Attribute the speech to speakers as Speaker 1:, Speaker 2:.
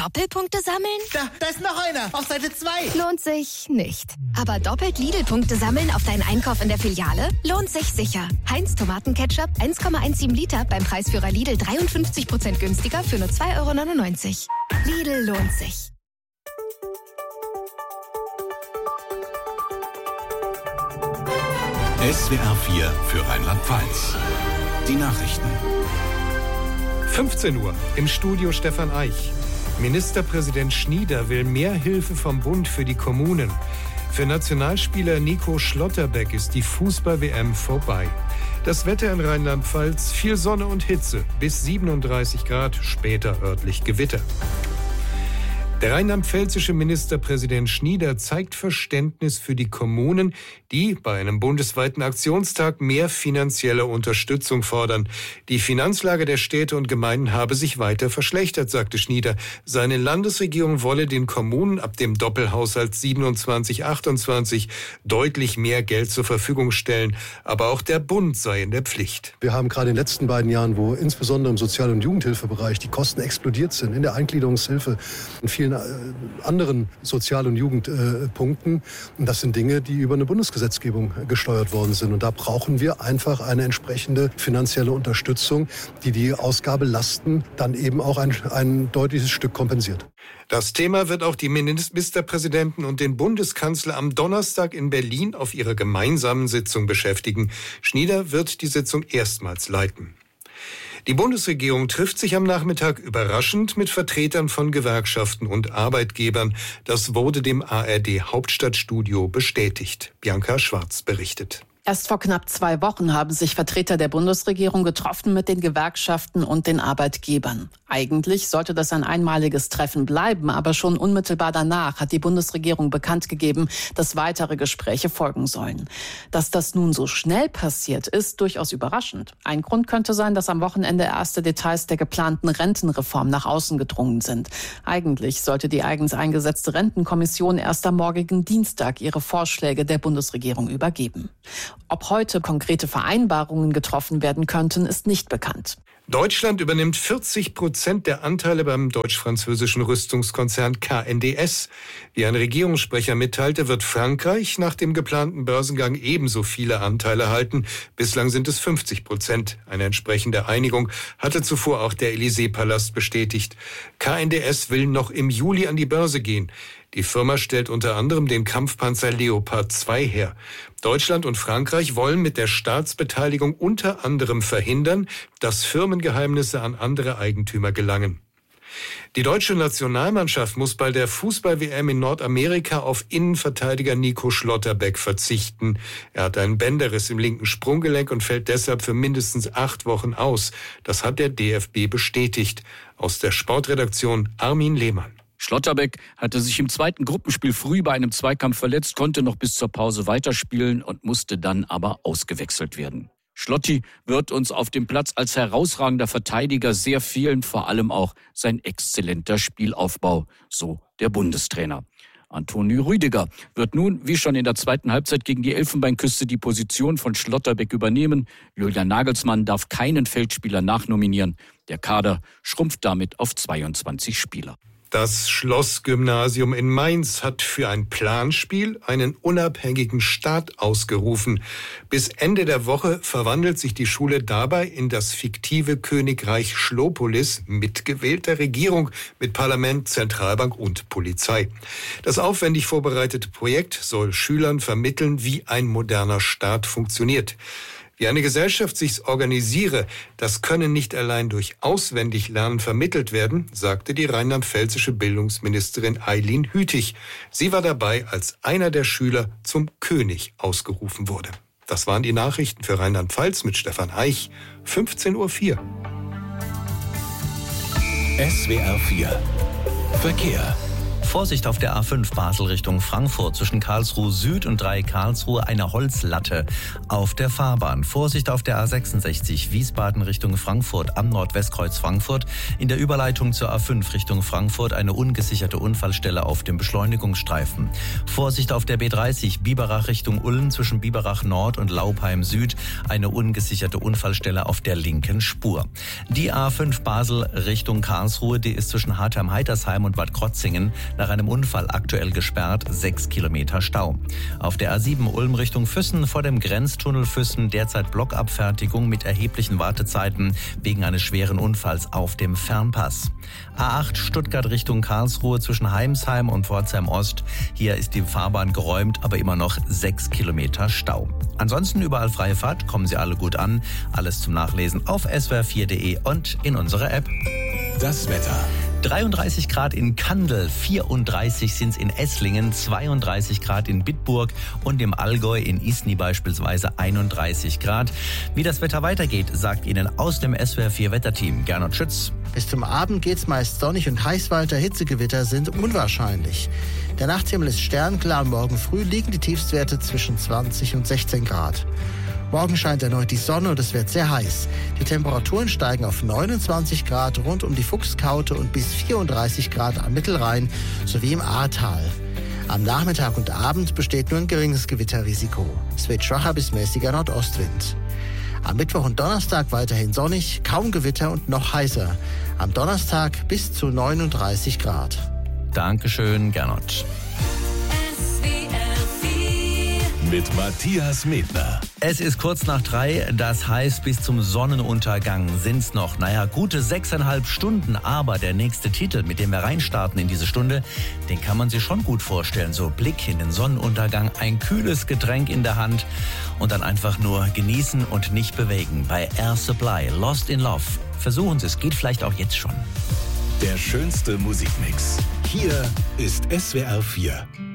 Speaker 1: Doppelpunkte sammeln?
Speaker 2: Da ist noch einer, auf Seite 2.
Speaker 1: Lohnt sich nicht. Aber doppelt Lidl-Punkte sammeln auf deinen Einkauf in der Filiale? Lohnt sich sicher. Heinz Tomatenketchup 1,17 Liter beim Preisführer Lidl 53% günstiger für nur 2,99 €. Lidl lohnt sich.
Speaker 3: SWR 4 für Rheinland-Pfalz. Die Nachrichten.
Speaker 4: 15 Uhr, im Studio Stefan Eich. Ministerpräsident Schnieder will mehr Hilfe vom Bund für die Kommunen. Für Nationalspieler Nico Schlotterbeck ist die Fußball-WM vorbei. Das Wetter in Rheinland-Pfalz, viel Sonne und Hitze, bis 37 Grad, später örtlich Gewitter. Der rheinland-pfälzische Ministerpräsident Schnieder zeigt Verständnis für die Kommunen, die bei einem bundesweiten Aktionstag mehr finanzielle Unterstützung fordern. Die Finanzlage der Städte und Gemeinden habe sich weiter verschlechtert, sagte Schnieder. Seine Landesregierung wolle den Kommunen ab dem Doppelhaushalt 27/28 deutlich mehr Geld zur Verfügung stellen. Aber auch der Bund sei in der Pflicht.
Speaker 5: Wir haben gerade in den letzten beiden Jahren, wo insbesondere im Sozial- und Jugendhilfebereich die Kosten explodiert sind, in der Eingliederungshilfe, in vielen anderen Sozial- und Jugendpunkten. Und das sind Dinge, die über eine Bundesgesetzgebung gesteuert worden sind. Und da brauchen wir einfach eine entsprechende finanzielle Unterstützung, die die Ausgabelasten dann eben auch ein deutliches Stück kompensiert.
Speaker 4: Das Thema wird auch die Ministerpräsidenten und den Bundeskanzler am Donnerstag in Berlin auf ihrer gemeinsamen Sitzung beschäftigen. Schnieder wird die Sitzung erstmals leiten. Die Bundesregierung trifft sich am Nachmittag überraschend mit Vertretern von Gewerkschaften und Arbeitgebern. Das wurde dem ARD Hauptstadtstudio bestätigt. Bianca Schwarz berichtet.
Speaker 6: Erst vor knapp 2 Wochen haben sich Vertreter der Bundesregierung getroffen mit den Gewerkschaften und den Arbeitgebern. Eigentlich sollte das ein einmaliges Treffen bleiben, aber schon unmittelbar danach hat die Bundesregierung bekannt gegeben, dass weitere Gespräche folgen sollen. Dass das nun so schnell passiert, ist durchaus überraschend. Ein Grund könnte sein, dass am Wochenende erste Details der geplanten Rentenreform nach außen gedrungen sind. Eigentlich sollte die eigens eingesetzte Rentenkommission erst am morgigen Dienstag ihre Vorschläge der Bundesregierung übergeben. Ob heute konkrete Vereinbarungen getroffen werden könnten, ist nicht bekannt.
Speaker 4: Deutschland übernimmt 40% der Anteile beim deutsch-französischen Rüstungskonzern KNDS. Wie ein Regierungssprecher mitteilte, wird Frankreich nach dem geplanten Börsengang ebenso viele Anteile halten. Bislang sind es 50%. Eine entsprechende Einigung hatte zuvor auch der Élysée-Palast bestätigt. KNDS will noch im Juli an die Börse gehen. Die Firma stellt unter anderem den Kampfpanzer Leopard 2 her. Deutschland und Frankreich wollen mit der Staatsbeteiligung unter anderem verhindern, dass Firmengeheimnisse an andere Eigentümer gelangen. Die deutsche Nationalmannschaft muss bei der Fußball-WM in Nordamerika auf Innenverteidiger Nico Schlotterbeck verzichten. Er hat einen Bänderriss im linken Sprunggelenk und fällt deshalb für mindestens 8 Wochen aus. Das hat der DFB bestätigt. Aus der Sportredaktion Armin Lehmann.
Speaker 7: Schlotterbeck hatte sich im zweiten Gruppenspiel früh bei einem Zweikampf verletzt, konnte noch bis zur Pause weiterspielen und musste dann aber ausgewechselt werden. Schlotti wird uns auf dem Platz als herausragender Verteidiger sehr fehlen, vor allem auch sein exzellenter Spielaufbau, so der Bundestrainer. Antonio Rüdiger wird nun, wie schon in der zweiten Halbzeit gegen die Elfenbeinküste, die Position von Schlotterbeck übernehmen. Julian Nagelsmann darf keinen Feldspieler nachnominieren. Der Kader schrumpft damit auf 22 Spieler.
Speaker 4: Das Schloss-Gymnasium in Mainz hat für ein Planspiel einen unabhängigen Staat ausgerufen. Bis Ende der Woche verwandelt sich die Schule dabei in das fiktive Königreich Schlopolis mit gewählter Regierung, mit Parlament, Zentralbank und Polizei. Das aufwendig vorbereitete Projekt soll Schülern vermitteln, wie ein moderner Staat funktioniert. Wie eine Gesellschaft sich organisiere, das könne nicht allein durch Auswendiglernen vermittelt werden, sagte die rheinland-pfälzische Bildungsministerin Eileen Hütig. Sie war dabei, als einer der Schüler zum König ausgerufen wurde. Das waren die Nachrichten für Rheinland-Pfalz mit Stefan Eich, 15:04 Uhr.
Speaker 3: SWR 4 Verkehr.
Speaker 8: Vorsicht auf der A5 Basel Richtung Frankfurt zwischen Karlsruhe Süd und Dreieck Karlsruhe eine Holzlatte auf der Fahrbahn. Vorsicht auf der A66 Wiesbaden Richtung Frankfurt am Nordwestkreuz Frankfurt. In der Überleitung zur A5 Richtung Frankfurt eine ungesicherte Unfallstelle auf dem Beschleunigungsstreifen. Vorsicht auf der B30 Biberach Richtung Ulm zwischen Biberach Nord und Laupheim Süd eine ungesicherte Unfallstelle auf der linken Spur. Die A5 Basel Richtung Karlsruhe, die ist zwischen Hartheim-Heitersheim und Bad Krotzingen nach einem Unfall aktuell gesperrt, 6 Kilometer Stau. Auf der A7 Ulm Richtung Füssen vor dem Grenztunnel Füssen derzeit Blockabfertigung mit erheblichen Wartezeiten wegen eines schweren Unfalls auf dem Fernpass. A8 Stuttgart Richtung Karlsruhe zwischen Heimsheim und Pforzheim Ost. Hier ist die Fahrbahn geräumt, aber immer noch 6 Kilometer Stau. Ansonsten überall freie Fahrt, kommen Sie alle gut an. Alles zum Nachlesen auf swr4.de und in unserer App.
Speaker 3: Das Wetter.
Speaker 8: 33 Grad in Kandel, 34 sind es in Esslingen, 32 Grad in Bitburg und im Allgäu in Isny beispielsweise 31 Grad. Wie das Wetter weitergeht, sagt Ihnen aus dem SWR4 Wetterteam Gernot Schütz.
Speaker 2: Bis zum Abend geht's meist sonnig und heiß weiter. Hitzegewitter sind unwahrscheinlich. Der Nachthimmel ist sternklar und morgen früh liegen die Tiefstwerte zwischen 20 und 16 Grad. Morgen scheint erneut die Sonne und es wird sehr heiß. Die Temperaturen steigen auf 29 Grad rund um die Fuchskaute und bis 34 Grad am Mittelrhein sowie im Ahrtal. Am Nachmittag und Abend besteht nur ein geringes Gewitterrisiko. Es wird schwacher bis mäßiger Nordostwind. Am Mittwoch und Donnerstag weiterhin sonnig, kaum Gewitter und noch heißer. Am Donnerstag bis zu 39 Grad.
Speaker 8: Dankeschön, Gernot.
Speaker 3: Mit Matthias Medner.
Speaker 8: Es ist kurz nach 3, das heißt, bis zum Sonnenuntergang sind's noch, gute 6,5 Stunden. Aber der nächste Titel, mit dem wir reinstarten in diese Stunde, den kann man sich schon gut vorstellen. So Blick in den Sonnenuntergang, ein kühles Getränk in der Hand und dann einfach nur genießen und nicht bewegen. Bei Air Supply, Lost in Love. Versuchen Sie es, geht vielleicht auch jetzt schon.
Speaker 3: Der schönste Musikmix. Hier ist SWR4.